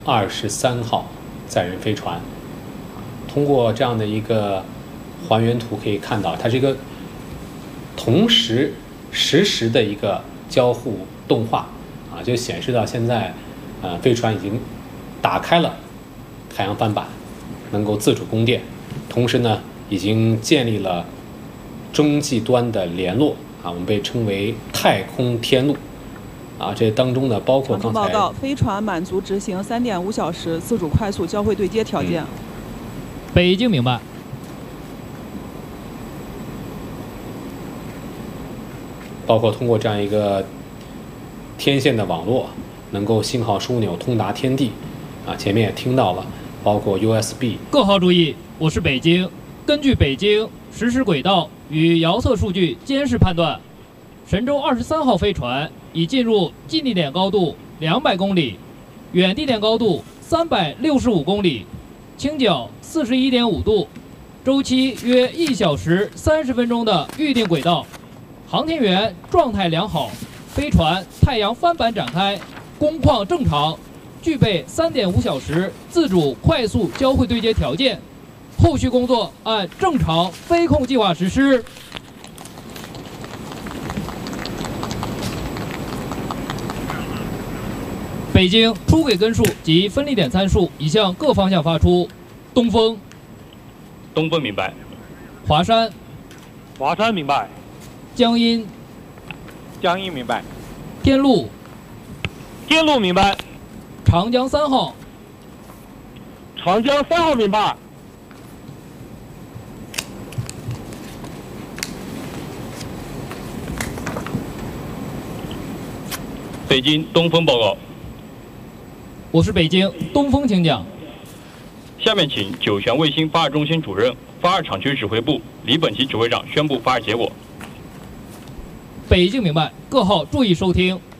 23号载人飞船。通过这样的一个还原图可以看到，它是一个同时实时的一个交互动画啊，就显示到现在飞船已经打开了太阳帆板，能够自主供电，同时呢已经建立了中继端的联络啊，我们被称为太空天路啊。这当中呢包括刚才报告，飞船满足执行3.5小时自主快速交会对接条件。 北京明白。 包括通过这样一个天线的网络，能够信号枢纽通达天地啊。前面也听到了，包括 USB。 各号注意，我是北京。根据北京实时轨道与遥测数据监视判断，神舟23号飞船已进入近地点高度200公里，远地点高度365公里，倾角41.5度，周期约1小时30分钟的预定轨道。航天员状态良好，飞船太阳帆板展开，工况正常，具备3.5小时自主快速交会对接条件。后续工作按正常飞控计划实施。北京出轨根数及分离点参数已向各方向发出。东风， 东风明白。 华山， 华山明白。 江阴， 江阴明白。 天路， 天路明白。 长江3号， 长江3号明白。 北京东风报告。 我是北京东风，请讲。 下面请酒泉卫星发射中心主任、发射场区指挥部李本奇指挥长宣布发射结果。 北京明白，各号注意收听。